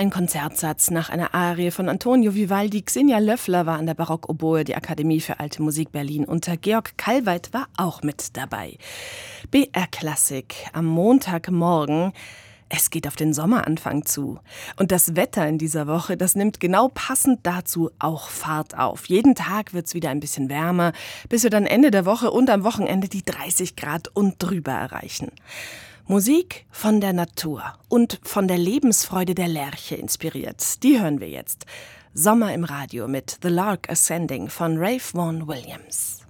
Ein Konzertsatz nach einer Arie von Antonio Vivaldi. Xenia Löffler war an der Barockoboe, die Akademie für Alte Musik Berlin. Und Georg Kalweit war auch mit dabei. BR Klassik am Montagmorgen. Es geht auf den Sommeranfang zu. Und das Wetter in dieser Woche, das nimmt genau passend dazu auch Fahrt auf. Jeden Tag wird es wieder ein bisschen wärmer, bis wir dann Ende der Woche und am Wochenende die 30 Grad und drüber erreichen. Musik von der Natur und von der Lebensfreude der Lerche inspiriert. Die hören wir jetzt. Sommer im Radio mit The Lark Ascending von Ralph Vaughan Williams.